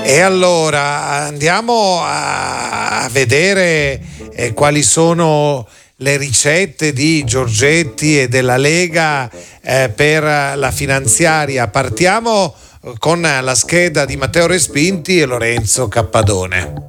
E allora andiamo a vedere quali sono le ricette di Giorgetti e della Lega per la finanziaria. Partiamo con la scheda di Matteo Respinti e Lorenzo Cappadone.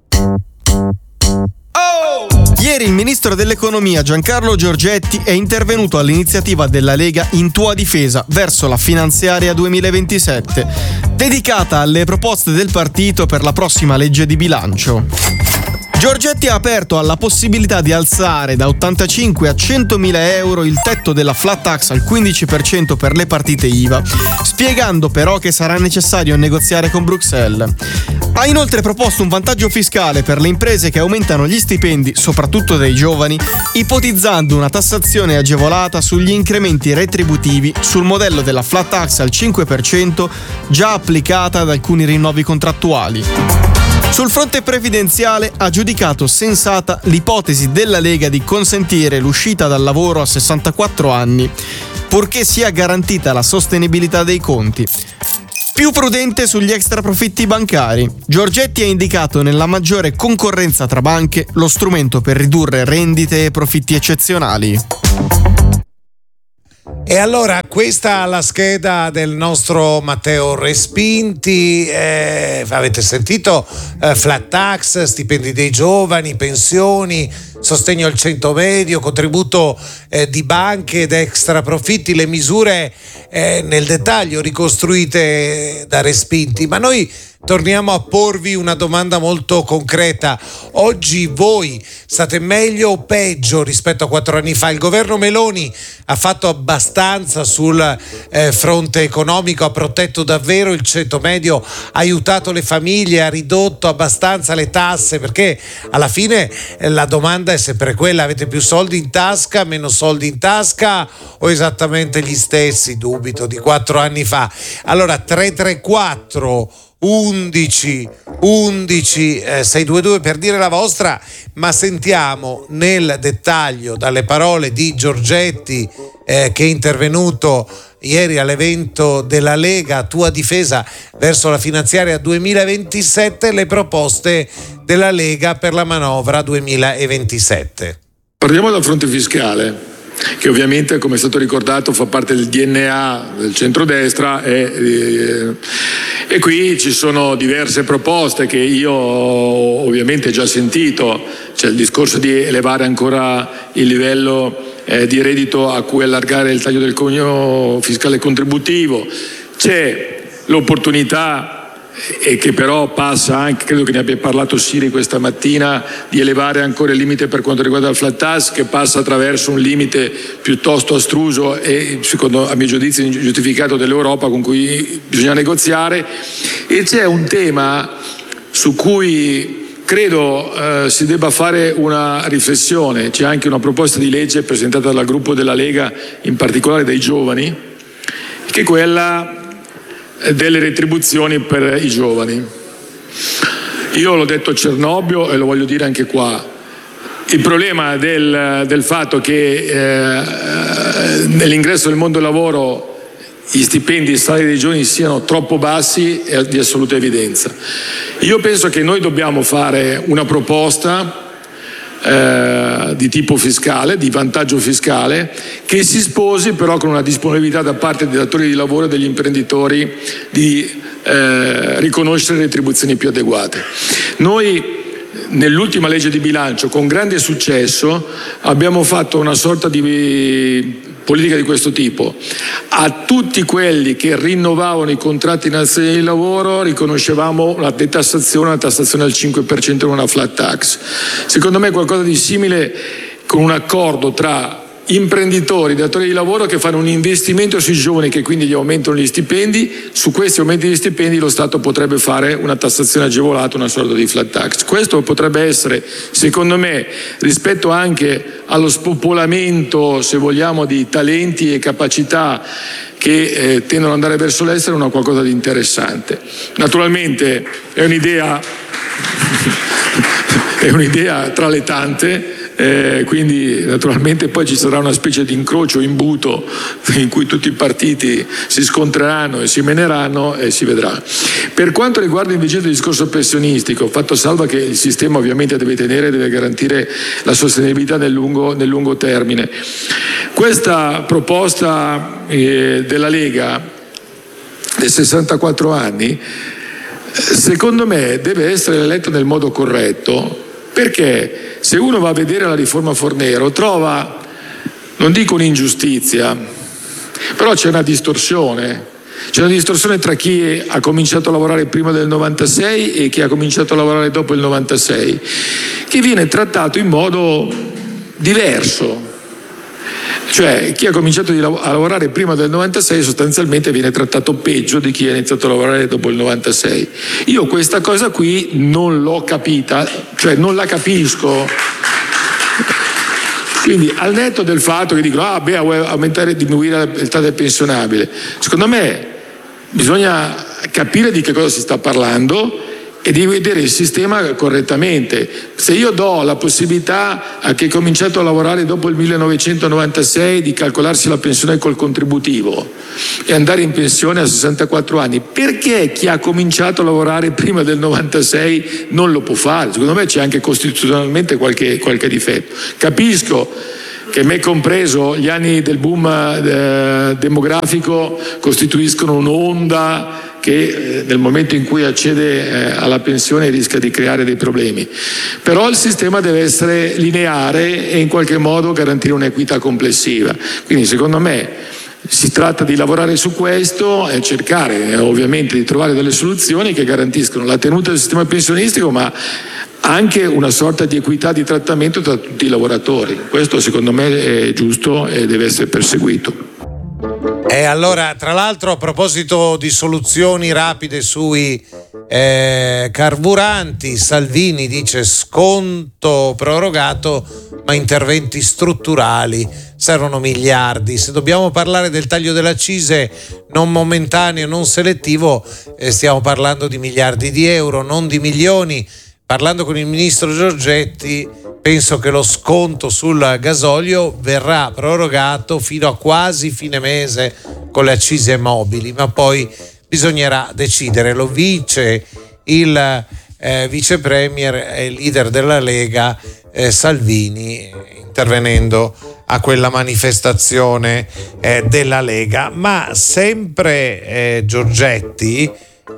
Ieri il ministro dell'economia Giancarlo Giorgetti è intervenuto all'iniziativa della Lega In Tua Difesa verso la finanziaria 2027, dedicata alle proposte del partito per la prossima legge di bilancio. Giorgetti ha aperto alla possibilità di alzare da 85 a 100.000 euro il tetto della flat tax al 15% per le partite IVA, spiegando però che sarà necessario negoziare con Bruxelles. Ha inoltre proposto un vantaggio fiscale per le imprese che aumentano gli stipendi, soprattutto dei giovani, ipotizzando una tassazione agevolata sugli incrementi retributivi sul modello della flat tax al 5% già applicata ad alcuni rinnovi contrattuali. Sul fronte previdenziale ha giudicato sensata l'ipotesi della Lega di consentire l'uscita dal lavoro a 64 anni, purché sia garantita la sostenibilità dei conti. Più prudente sugli extraprofitti bancari. Giorgetti ha indicato nella maggiore concorrenza tra banche lo strumento per ridurre rendite e profitti eccezionali. E allora questa è la scheda del nostro Matteo Respinti. Avete sentito flat tax, stipendi dei giovani, pensioni, sostegno al ceto medio, contributo di banche ed extra profitti, le misure nel dettaglio ricostruite da Respinti. Ma noi torniamo a porvi una domanda molto concreta. Oggi voi state meglio o peggio rispetto a 4 anni fa? Il governo Meloni ha fatto abbastanza sul fronte economico, ha protetto davvero il ceto medio, ha aiutato le famiglie, ha ridotto abbastanza le tasse, perché alla fine la domanda è sempre quella: avete più soldi in tasca, meno soldi in tasca o esattamente gli stessi? Dubito di 4 anni fa. Allora 334 11 622 per dire la vostra, ma sentiamo nel dettaglio dalle parole di Giorgetti che è intervenuto ieri all'evento della Lega A Tua Difesa verso la finanziaria 2027 le proposte della Lega per la manovra 2027. Partiamo dal fronte fiscale, che ovviamente, come è stato ricordato, fa parte del DNA del centrodestra e qui ci sono diverse proposte che io ovviamente ho già sentito. C'è il discorso di elevare ancora il livello di reddito a cui allargare il taglio del cuneo fiscale contributivo, c'è l'opportunità, e che però passa anche, credo che ne abbia parlato Siri questa mattina, di elevare ancora il limite per quanto riguarda il flat tax, che passa attraverso un limite piuttosto astruso e, secondo a mio giudizio, ingiustificato dell'Europa, con cui bisogna negoziare. E c'è un tema su cui credo si debba fare una riflessione. C'è anche una proposta di legge presentata dal gruppo della Lega, in particolare dai giovani, che è quella delle retribuzioni per i giovani. Io l'ho detto a Cernobbio e lo voglio dire anche qua: il problema del fatto che nell'ingresso del mondo del lavoro gli stipendi e i salari dei giovani siano troppo bassi è di assoluta evidenza. Io penso che noi dobbiamo fare una proposta di tipo fiscale, di vantaggio fiscale, che si sposi però con una disponibilità da parte dei datori di lavoro e degli imprenditori di riconoscere retribuzioni più adeguate. Noi nell'ultima legge di bilancio, con grande successo, abbiamo fatto una sorta di politica di questo tipo: a tutti quelli che rinnovavano i contratti nazionali di lavoro riconoscevamo una detassazione, una tassazione al 5% e una flat tax. Secondo me qualcosa di simile, con un accordo tra imprenditori, datori di lavoro che fanno un investimento sui giovani, che quindi gli aumentano gli stipendi. Su questi aumenti di stipendi lo Stato potrebbe fare una tassazione agevolata, una sorta di flat tax. Questo potrebbe essere, secondo me, rispetto anche allo spopolamento, se vogliamo, di talenti e capacità che tendono ad andare verso l'estero, una qualcosa di interessante. Naturalmente è un'idea tra le tante, quindi naturalmente poi ci sarà una specie di incrocio imbuto in cui tutti i partiti si scontreranno e si meneranno e si vedrà. Per quanto riguarda invece il discorso pensionistico, fatto salva che il sistema ovviamente deve garantire la sostenibilità nel lungo termine, questa proposta della Lega dei 64 anni secondo me deve essere letta nel modo corretto, perché se uno va a vedere la riforma Fornero trova, non dico un'ingiustizia, però c'è una distorsione tra chi ha cominciato a lavorare prima del 96 e chi ha cominciato a lavorare dopo il 96, che viene trattato in modo diverso. Cioè chi ha cominciato a lavorare prima del 96 sostanzialmente viene trattato peggio di chi ha iniziato a lavorare dopo il 96. Io questa cosa qui non l'ho capita, cioè non la capisco. Quindi al netto del fatto che dicono vuoi aumentare e diminuire l'età del pensionabile, secondo me bisogna capire di che cosa si sta parlando e di vedere il sistema correttamente. Se io do la possibilità a chi è cominciato a lavorare dopo il 1996 di calcolarsi la pensione col contributivo e andare in pensione a 64 anni, perché chi ha cominciato a lavorare prima del 96 non lo può fare? Secondo me c'è anche costituzionalmente qualche difetto. Capisco che, me compreso, gli anni del boom demografico costituiscono un'onda che nel momento in cui accede alla pensione rischia di creare dei problemi. Però il sistema deve essere lineare e in qualche modo garantire un'equità complessiva. Quindi secondo me si tratta di lavorare su questo e cercare ovviamente di trovare delle soluzioni che garantiscono la tenuta del sistema pensionistico, ma anche una sorta di equità di trattamento tra tutti i lavoratori. Questo secondo me è giusto e deve essere perseguito. E allora, tra l'altro, a proposito di soluzioni rapide sui carburanti, Salvini dice sconto prorogato ma interventi strutturali, servono miliardi. Se dobbiamo parlare del taglio delle accise non momentaneo, non selettivo, stiamo parlando di miliardi di euro, non di milioni. Parlando con il ministro Giorgetti, penso che lo sconto sul gasolio verrà prorogato fino a quasi fine mese con le accise mobili, ma poi bisognerà decidere. Lo dice il vice premier e leader della Lega Salvini, intervenendo a quella manifestazione della Lega. Ma sempre Giorgetti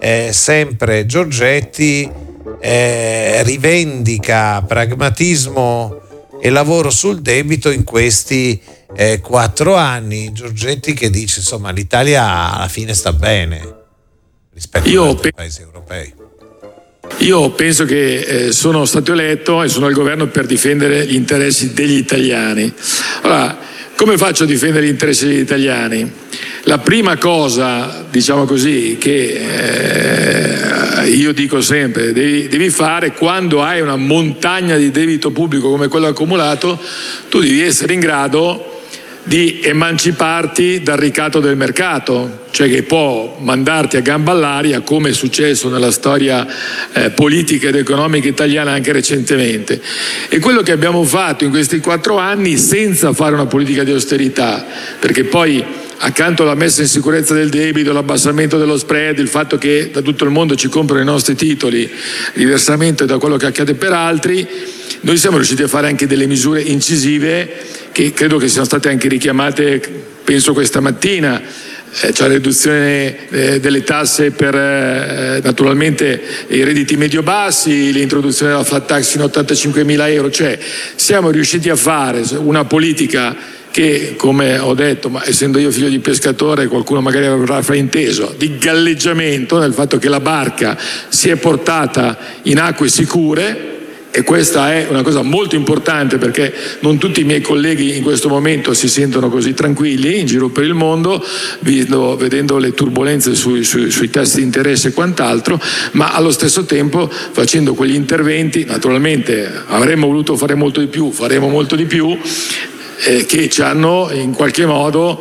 rivendica pragmatismo e lavoro sul debito in questi 4 anni. Giorgetti che dice insomma l'Italia alla fine sta bene rispetto agli altri paesi europei. Io penso che sono stato eletto e sono al governo per difendere gli interessi degli italiani. Allora, come faccio a difendere gli interessi degli italiani? La prima cosa, diciamo così, che io dico sempre, devi fare quando hai una montagna di debito pubblico come quello accumulato, tu devi essere in grado di emanciparti dal ricatto del mercato, cioè che può mandarti a gamba all'aria, come è successo nella storia politica ed economica italiana anche recentemente. E quello che abbiamo fatto in questi 4 anni senza fare una politica di austerità, perché poi accanto alla messa in sicurezza del debito, l'abbassamento dello spread, il fatto che da tutto il mondo ci comprano i nostri titoli diversamente da quello che accade per altri, noi siamo riusciti a fare anche delle misure incisive che credo che siano state anche richiamate, penso questa mattina, cioè la riduzione delle tasse per naturalmente i redditi medio-bassi, l'introduzione della flat tax fino a 85.000 euro, cioè siamo riusciti a fare una politica che, come ho detto, ma essendo io figlio di pescatore qualcuno magari avrà frainteso, di galleggiamento, nel fatto che la barca si è portata in acque sicure. E questa è una cosa molto importante, perché non tutti i miei colleghi in questo momento si sentono così tranquilli in giro per il mondo, vedendo le turbolenze sui tassi di interesse e quant'altro, ma allo stesso tempo facendo quegli interventi. Naturalmente avremmo voluto fare molto di più, faremo molto di più, che ci hanno in qualche modo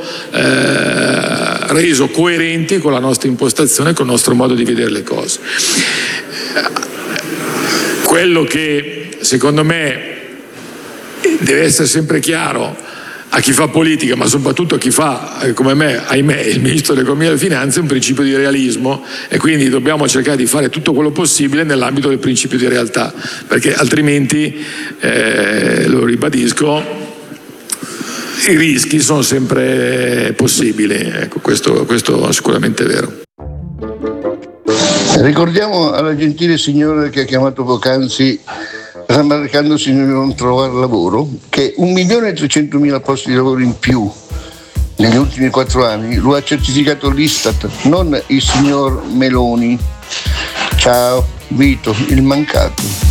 reso coerenti con la nostra impostazione, con il nostro modo di vedere le cose. Quello che secondo me deve essere sempre chiaro a chi fa politica, ma soprattutto a chi fa, come me, ahimè, il Ministro dell'Economia e delle Finanze, un principio di realismo, e quindi dobbiamo cercare di fare tutto quello possibile nell'ambito del principio di realtà, perché altrimenti, lo ribadisco, i rischi sono sempre possibili. Ecco, questo è sicuramente vero. Ricordiamo alla gentile signora che ha chiamato poc'anzi rammaricandosi di non trovare lavoro che 1.300.000 posti di lavoro in più negli ultimi 4 anni lo ha certificato l'Istat, non il signor Meloni. Ciao, Vito, il mancato.